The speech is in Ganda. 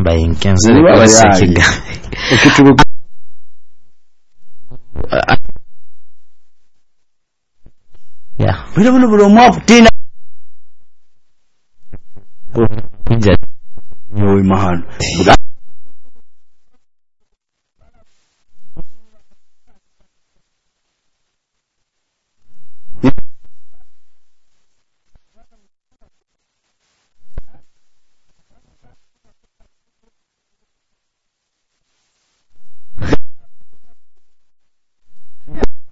yambaye inkenzi wasekiga ekitubu ya bino buli omwavu tina kunja yoy mahano